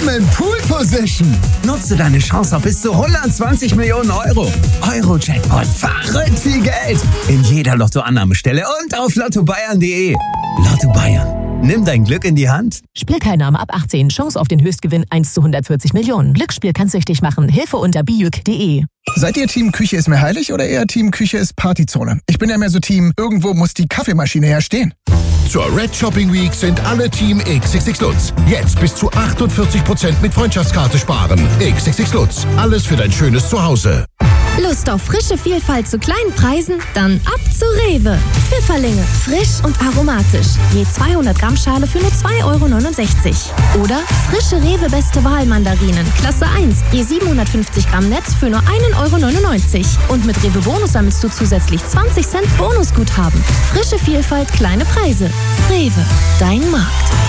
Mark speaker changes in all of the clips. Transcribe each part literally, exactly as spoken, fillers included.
Speaker 1: Ultimate Pool Position. Nutze deine Chance auf bis zu hundertzwanzig Millionen Euro. Euro-Jackpot, verrückt viel Geld. In jeder Lottoannahmestelle und auf lotto bayern punkt de. Lotto Bayern. Nimm dein Glück in die Hand.
Speaker 2: Spielteilnahme ab achtzehn. Chance auf den Höchstgewinn eins zu hundertvierzig Millionen. Glücksspiel kann süchtig machen. Hilfe unter bijuk punkt de.
Speaker 3: Seid ihr Team Küche ist mir heilig oder eher Team Küche ist Partyzone? Ich bin ja mehr so Team, irgendwo muss die Kaffeemaschine ja stehen.
Speaker 4: Zur Red Shopping Week sind alle Team X X X Lutz. Jetzt bis zu achtundvierzig Prozent mit Freundschaftskarte sparen. X X X Lutz. Alles für dein schönes Zuhause.
Speaker 5: Lust auf frische Vielfalt zu kleinen Preisen? Dann ab zu Rewe. Pfifferlinge, frisch und aromatisch. Je zweihundert Gramm Schale für nur zwei Euro neunundsechzig. Oder frische Rewe Beste Wahl Mandarinen, Klasse eins. Je siebenhundertfünfzig Gramm Netz für nur ein Euro neunundneunzig. Und mit Rewe Bonus sammelst du zusätzlich zwanzig Cent Bonusguthaben. Frische Vielfalt, kleine Preise. Rewe, dein Markt.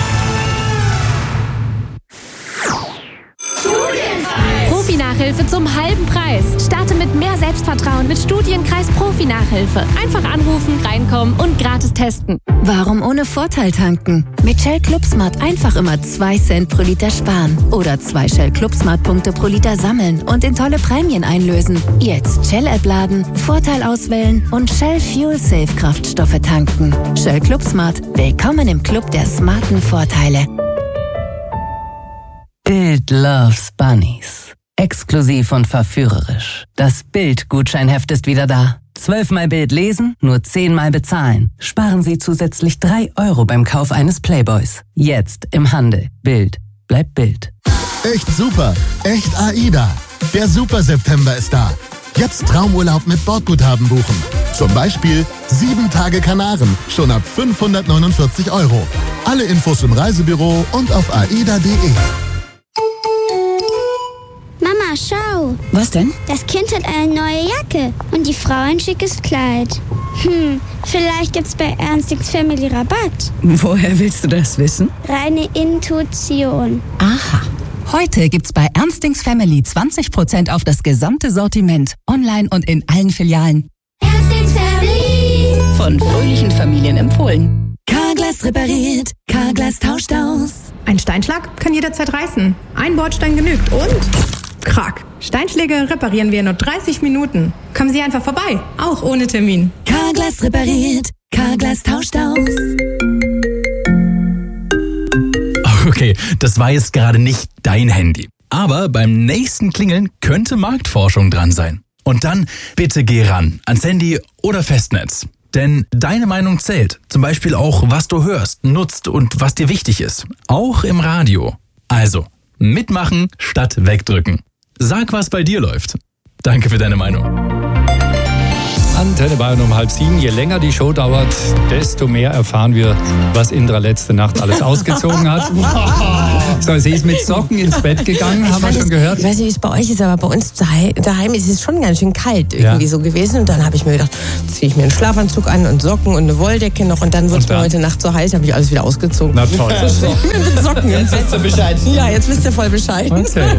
Speaker 6: Profi-Nachhilfe zum halben Preis. Starte mit mehr Selbstvertrauen mit Studienkreis Profi-Nachhilfe. Einfach anrufen, reinkommen und gratis testen.
Speaker 5: Warum ohne Vorteil tanken? Mit Shell ClubSmart einfach immer zwei Cent pro Liter sparen. Oder zwei Shell ClubSmart-Punkte pro Liter sammeln und in tolle Prämien einlösen. Jetzt Shell-App laden, Vorteil auswählen und Shell Fuel Safe Kraftstoffe tanken. Shell ClubSmart. Willkommen im Club der smarten Vorteile.
Speaker 7: Bild loves Bunnies. Exklusiv und verführerisch. Das Bild-Gutscheinheft ist wieder da. Zwölfmal Bild lesen, nur zehnmal bezahlen. Sparen Sie zusätzlich drei Euro beim Kauf eines Playboys. Jetzt im Handel. Bild. Bleibt Bild.
Speaker 4: Echt super. Echt AIDA. Der Super September ist da. Jetzt Traumurlaub mit Bordguthaben buchen. Zum Beispiel sieben Tage Kanaren. Schon ab fünfhundertneunundvierzig Euro. Alle Infos im Reisebüro und auf aida punkt de.
Speaker 8: Mama, schau.
Speaker 9: Was denn?
Speaker 8: Das Kind hat eine neue Jacke und die Frau ein schickes Kleid. Hm, vielleicht gibt's bei Ernstings Family Rabatt.
Speaker 9: Woher willst du das wissen?
Speaker 8: Reine Intuition.
Speaker 9: Aha. Heute gibt's bei Ernstings Family zwanzig Prozent auf das gesamte Sortiment. Online und in allen Filialen.
Speaker 8: Ernstings Family.
Speaker 9: Von fröhlichen Familien empfohlen. Carglass repariert. Carglass tauscht aus.
Speaker 10: Ein Steinschlag kann jederzeit reißen. Ein Bordstein genügt und... Krach. Steinschläge reparieren wir in nur dreißig Minuten. Kommen Sie einfach vorbei, auch ohne Termin.
Speaker 9: Carglass repariert. Carglass tauscht aus.
Speaker 11: Okay, das war jetzt gerade nicht dein Handy. Aber beim nächsten Klingeln könnte Marktforschung dran sein. Und dann bitte geh ran, ans Handy oder Festnetz. Denn deine Meinung zählt. Zum Beispiel auch, was du hörst, nutzt und was dir wichtig ist. Auch im Radio. Also, mitmachen statt wegdrücken. Sag, was bei dir läuft. Danke für deine Meinung.
Speaker 12: Antenne Bayern um halb sieben. Je länger die Show dauert, desto mehr erfahren wir, was Indra letzte Nacht alles ausgezogen hat. So, sie ist mit Socken ins Bett gegangen, haben wir schon gehört.
Speaker 13: Ich weiß nicht, wie es bei euch ist, aber bei uns daheim ist es schon ganz schön kalt irgendwie ja. so gewesen. Und dann habe ich mir gedacht, ziehe ich mir einen Schlafanzug an und Socken und eine Wolldecke noch. Und dann wird es mir heute Nacht so heiß, habe ich alles wieder ausgezogen.
Speaker 12: Na toll.
Speaker 13: Mit Socken.
Speaker 14: Jetzt wisst ihr Bescheid.
Speaker 13: Ja, jetzt wisst ihr voll Bescheid.
Speaker 12: Okay.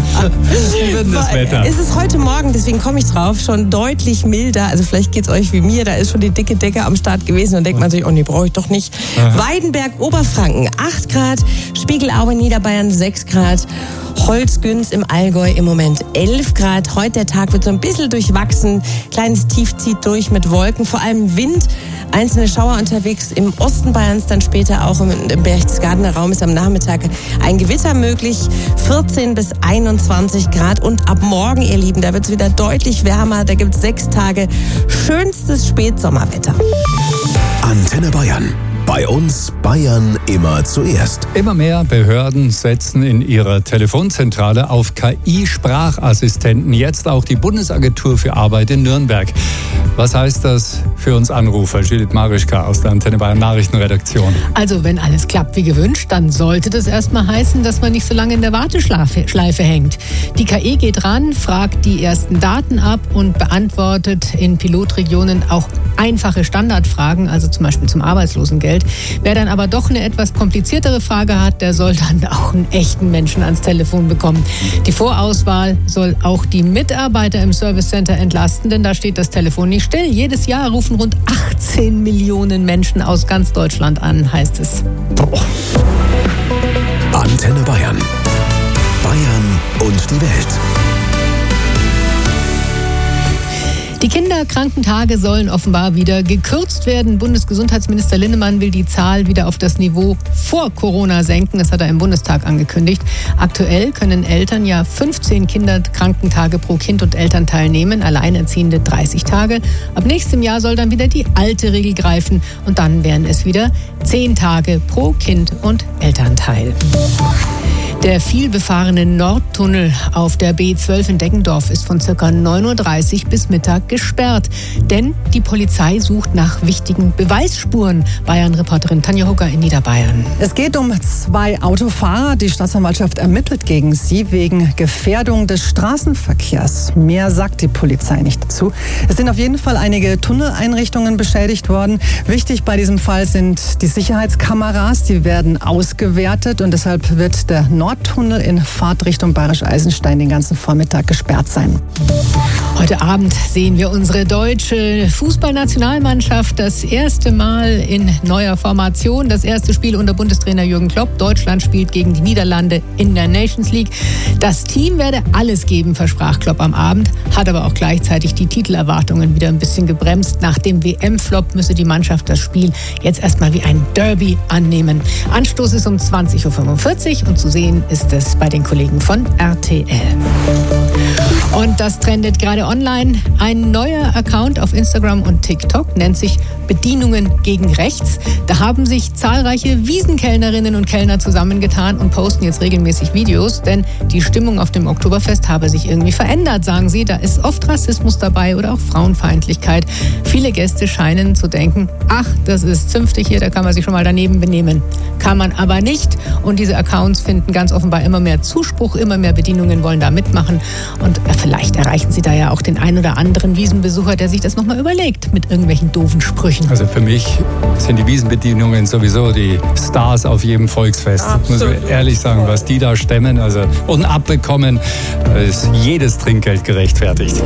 Speaker 12: Das Wetter.
Speaker 13: Es ist heute Morgen, deswegen komme ich drauf, schon deutlich milder. Also vielleicht geht es euch wie mir, da ist schon die dicke Decke am Start gewesen und denkt man sich, oh nee, brauche ich doch nicht. Aha. Weidenberg, Oberfranken, acht Grad, Spiegelaue, Niederbayern, sechs Grad, Holzgünz im Allgäu im Moment elf Grad. Heute der Tag wird so ein bisschen durchwachsen, kleines Tief zieht durch mit Wolken, vor allem Wind, einzelne Schauer unterwegs im Osten Bayerns, dann später auch im, im Berchtesgadener Raum ist am Nachmittag ein Gewitter möglich, vierzehn bis einundzwanzig Grad und ab morgen, ihr Lieben, da wird es wieder deutlich wärmer, da gibt es sechs Tage schönstes Spätsommerwetter.
Speaker 4: Antenne Bayern. Bei uns Bayern immer zuerst.
Speaker 12: Immer mehr Behörden setzen in ihrer Telefonzentrale auf K I-Sprachassistenten. Jetzt auch die Bundesagentur für Arbeit in Nürnberg. Was heißt das für uns Anrufer? Judith Marischka aus der Antenne Bayern Nachrichtenredaktion.
Speaker 15: Also wenn alles klappt wie gewünscht, dann sollte das erstmal heißen, dass man nicht so lange in der Warteschleife Schleife hängt. Die K I geht ran, fragt die ersten Daten ab und beantwortet in Pilotregionen auch einfache Standardfragen, also zum Beispiel zum Arbeitslosengeld. Wer dann aber doch eine etwas kompliziertere Frage hat, der soll dann auch einen echten Menschen ans Telefon bekommen. Die Vorauswahl soll auch die Mitarbeiter im Service Center entlasten, denn da steht das Telefon nicht still. Jedes Jahr rufen rund achtzehn Millionen Menschen aus ganz Deutschland an, heißt es.
Speaker 4: Boah. Antenne Bayern.
Speaker 1: und die Welt.
Speaker 15: Die Kinderkrankentage sollen offenbar wieder gekürzt werden. Bundesgesundheitsminister Linnemann will die Zahl wieder auf das Niveau vor Corona senken. Das hat er im Bundestag angekündigt. Aktuell können Eltern ja fünfzehn Kinderkrankentage pro Kind und Elternteil nehmen, Alleinerziehende dreißig Tage. Ab nächstem Jahr soll dann wieder die alte Regel greifen und dann wären es wieder zehn Tage pro Kind und Elternteil. Der vielbefahrene Nordtunnel auf der B zwölf in Deggendorf ist von ca. neun Uhr dreißig bis Mittag gesperrt. Denn die Polizei sucht nach wichtigen Beweisspuren. Bayern-Reporterin Tanja Hucker in Niederbayern.
Speaker 14: Es geht um zwei Autofahrer. Die Staatsanwaltschaft ermittelt gegen sie wegen Gefährdung des Straßenverkehrs. Mehr sagt die Polizei nicht dazu. Es sind auf jeden Fall einige Tunneleinrichtungen beschädigt worden. Wichtig bei diesem Fall sind die Sicherheitskameras. Die werden ausgewertet und deshalb wird der Nordtunnel in Fahrtrichtung Bayerisch-Eisenstein den ganzen Vormittag gesperrt sein.
Speaker 15: Heute Abend sehen wir unsere deutsche Fußballnationalmannschaft das erste Mal in neuer Formation. Das erste Spiel unter Bundestrainer Jürgen Klopp. Deutschland spielt gegen die Niederlande in der Nations League. Das Team werde alles geben, versprach Klopp am Abend, hat aber auch gleichzeitig die Titelerwartungen wieder ein bisschen gebremst. Nach dem W M-Flop müsse die Mannschaft das Spiel jetzt erstmal wie ein Derby annehmen. Anstoß ist um zwanzig Uhr fünfundvierzig und zu sehen ist es bei den Kollegen von R T L. Und das trendet gerade online. Ein neuer Account auf Instagram und TikTok nennt sich Bedienungen gegen Rechts. Da haben sich zahlreiche Wiesenkellnerinnen und Kellner zusammengetan und posten jetzt regelmäßig Videos, denn die Stimmung auf dem Oktoberfest habe sich irgendwie verändert, sagen sie. Da ist oft Rassismus dabei oder auch Frauenfeindlichkeit. Viele Gäste scheinen zu denken, ach, das ist zünftig hier, da kann man sich schon mal daneben benehmen. Kann man aber nicht. Und diese Accounts finden ganz offenbar immer mehr Zuspruch, immer mehr Bedienungen wollen da mitmachen. Und vielleicht erreichen sie da ja auch den ein oder anderen Wiesenbesucher, der sich das nochmal überlegt mit irgendwelchen doofen Sprüchen.
Speaker 12: Also für mich sind die Wiesenbedienungen sowieso die Stars auf jedem Volksfest. Absolut. Muss ich ehrlich sagen, was die da stemmen also, und abbekommen, ist jedes Trinkgeld gerechtfertigt.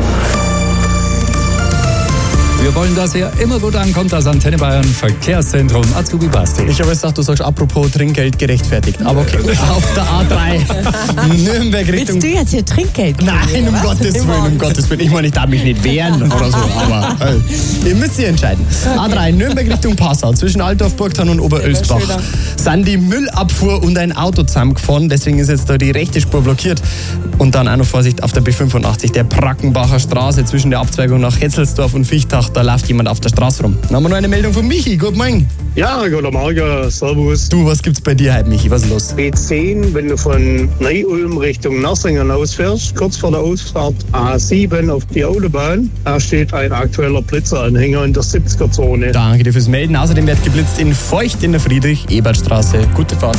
Speaker 12: Wir wollen, dass ihr immer gut ankommt, das Antenne Bayern Verkehrszentrum Azubi Basti.
Speaker 16: Ich habe jetzt gedacht, du sagst apropos Trinkgeld gerechtfertigt. Aber okay. Auf der A drei Nürnberg Richtung...
Speaker 13: Willst du jetzt hier Trinkgeld geben?
Speaker 16: Nein, um Gottes Willen, um Gottes Willen. Ich meine, ich darf mich nicht wehren oder so, aber äh, ihr müsst ihr entscheiden. A drei Nürnberg Richtung Passau zwischen Altdorf, Burgthann und Oberölsbach sind die Müllabfuhr und ein Auto zusammengefahren. Deswegen ist jetzt da die rechte Spur blockiert. Und dann auch noch Vorsicht auf der B fünfundachtzig, der Brackenbacher Straße zwischen der Abzweigung nach Hetzelsdorf und Fichtach. Da läuft jemand auf der Straße rum. Dann haben wir noch eine Meldung von Michi. Guten Morgen.
Speaker 17: Ja, guten Morgen. Servus.
Speaker 16: Du, was gibt's bei dir heute, Michi? Was ist los?
Speaker 17: B zehn, wenn du von Neu-Ulm Richtung Nassingen ausfährst, kurz vor der Ausfahrt A sieben auf die Autobahn, da steht ein aktueller Blitzeranhänger in der siebziger Zone.
Speaker 16: Danke dir fürs Melden. Außerdem wird geblitzt in Feucht in der Friedrich-Ebert-Straße. Gute Fahrt.